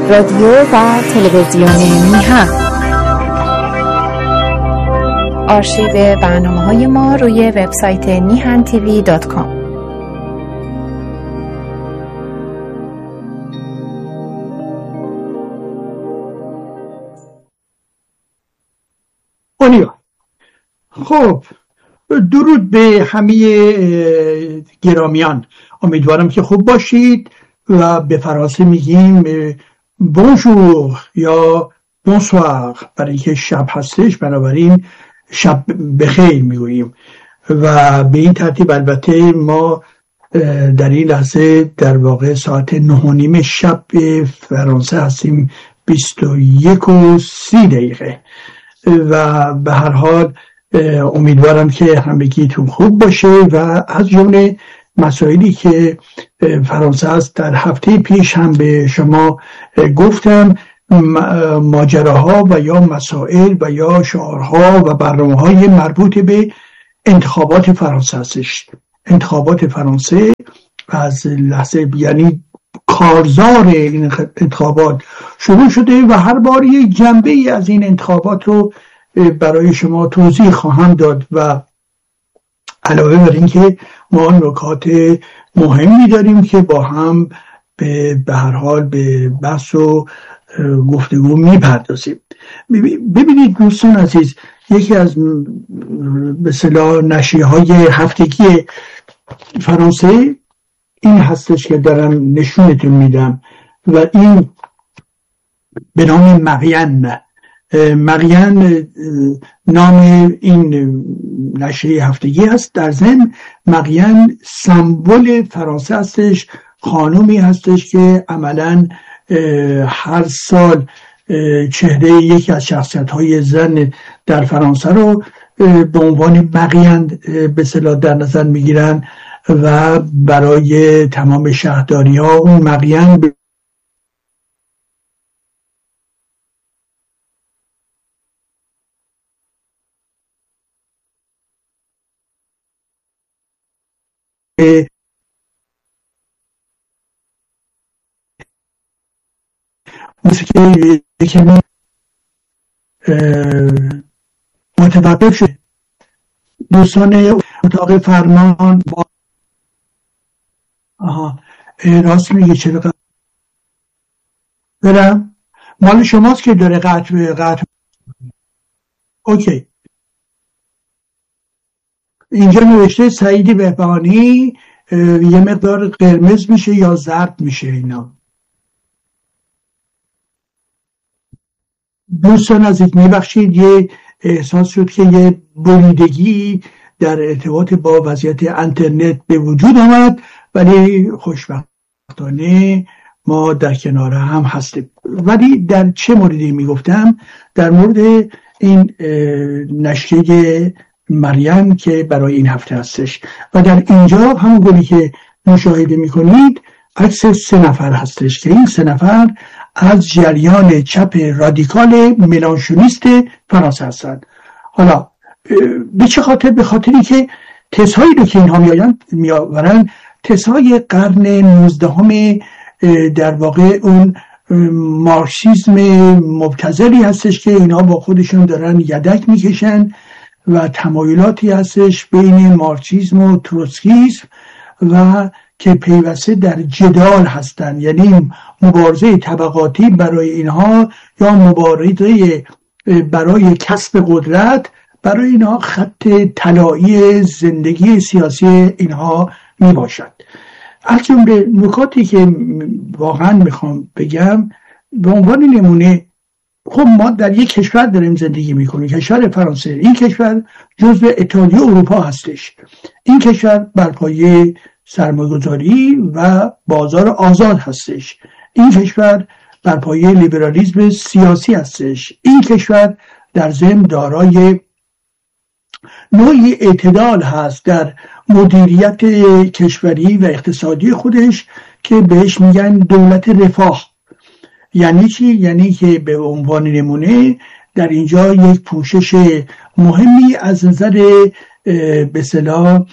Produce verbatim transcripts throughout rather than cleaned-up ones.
رادیو و تلویزیون میهن. آرشیو برنامه‌های ما روی وبسایت میهن تیوی دات کام. خب، درود به همه گرامیان. امیدوارم که خوب باشید و به فرانسه میگیم بونژور یا بونسوار برای اینکه شب هستش، بنابراین شب بخیر میگوییم. و به این ترتیب البته ما در این لحظه در واقع ساعت نه و نیم شب فرانسه هستیم، بیست و یک و سی دقیقه. و به هر حال امیدوارم که همگیتون خوب باشه و از جمله مسائلی که فرانسه است در هفته پیش هم به شما گفتم، ماجراها و یا مسائل و یا شعارها و برنامه‌های مربوط به انتخابات فرانسه هستش. انتخابات فرانسه از لحظه یعنی کارزار این انتخابات شروع شده و هر بار یک جنبه ای از این انتخابات رو برای شما توضیح خواهم داد و علاوه بر این که ما نکات مهمی داریم که با هم به به هر حال به بحث و گفتگو میپردازیم. ببینید دوستان عزیز، یکی از به اصطلاح نشریه‌های هفتگی فرانسه این هستش که دارم نشونتون میدم و این به نام مقین. مقین نام این نشریه هفتگی هست. در ضمن مقین سمبل فرانسه هستش، خانومی هستش که عملاً هر سال چهره یکی از شخصیت‌های زن در فرانسه رو به عنوان مقین به اصطلاح در نظر میگیرن و برای تمام شهرداری ها اون مقین موسیقی یکمی متوقف شد. دوستان اتاق فرمان با آها راست میگه، چرا قطع برم؟ مال شماست که داره قطع قطع اوکی. اینجا نوشته سعیدی بهبهانی، یه مقدار قرمز میشه یا زرد میشه اینا. دوستان عزیز میبخشید، یه احساس شد که یه بریدگی در ارتباط با وضعیت اینترنت به وجود آمد، ولی خوشبختانه ما در کنار هم هستیم. ولی در چه موردی میگفتم؟ در مورد این نشریه مریم که برای این هفته هستش و در اینجا همونگونه که مشاهده میکنید عکس سه نفر هستش که این سه نفر از جریان چپ رادیکال ملانشونیست فرانسه هستند. حالا به چه خاطر؟ به خاطری که تزهایی رو که اینها میآورن تزهای قرن نوزدهم در واقع اون مارکسیسم مبتذلی هستش که اینا با خودشون دارن یدک میکشن و تمایلاتی هستش بین مارکسیسم و تروتسکیسم و که پیوسته در جدال هستند، یعنی مبارزه طبقاتی برای اینها یا مبارزه برای کسب قدرت برای اینها خط طلایی زندگی سیاسی اینها می باشد. از جمله نکاتی که واقعا میخوام بگم به عنوان نمونه، خب ما در یک کشور داریم زندگی میکنیم، کشور فرانسه. این کشور جزو اتحادیه اروپا هستش. این کشور بر پایه سرمایه‌گذاری و بازار آزاد هستش. این کشور بر پایه لیبرالیسم سیاسی هستش. این کشور در ضمن دارای نوعی اعتدال هست در مدیریت کشوری و اقتصادی خودش که بهش میگن دولت رفاه. یعنی چی؟ یعنی که به عنوان نمونه در اینجا یک پوشش مهمی از نظر به اصطلاح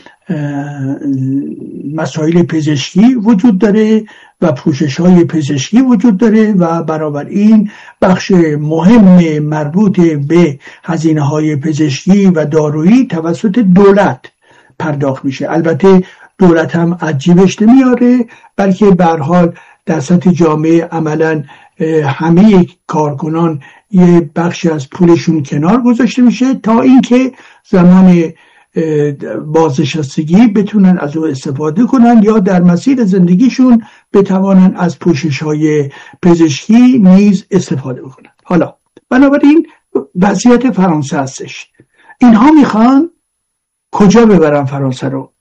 مسائل پزشکی وجود داره و پوشش های پزشکی وجود داره و برابر این بخش مهم مربوط به هزینه های پزشکی و دارویی توسط دولت پرداخت میشه. البته دولت هم از جیبش نمیاره، بلکه به هر حال در سطح جامعه عملا همه کارکنان یه بخشی از پولشون کنار گذاشته میشه تا اینکه زمان بازنشستگی بتونن از او استفاده کنن یا در مسیر زندگیشون بتوانن از پوشش های پزشکی نیز استفاده بکنن. حالا بنابراین وضعیت فرانسه هستش. اینها میخوان کجا ببرن فرانسه رو؟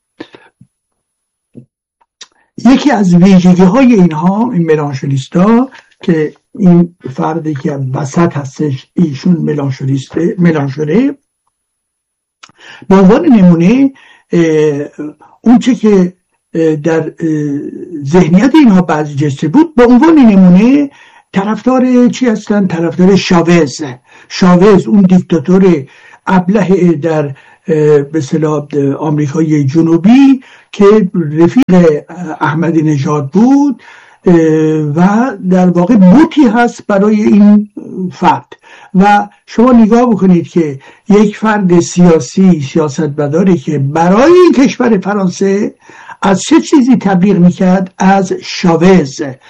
یکی از ویژگی های اینها، این ملانشونیستا که این فردی که وسط هستش ایشون ملانشونیسته ملانشونه، به عنوان نمونه اون چه که در ذهنیت اینها بعضی جسته بود، به عنوان نمونه طرفدار چی هستن؟ طرفدار شاوز. شاوز اون دیکتاتور ابله در به اصطلاح آمریکای جنوبی که رفیق احمدی نژاد بود و در واقع بوتی هست برای این فرد. و شما نگاه بکنید که یک فرد سیاسی سیاستمداری که برای کشور فرانسه از چه چیزی تبلیغ میکرد؟ از شاوز.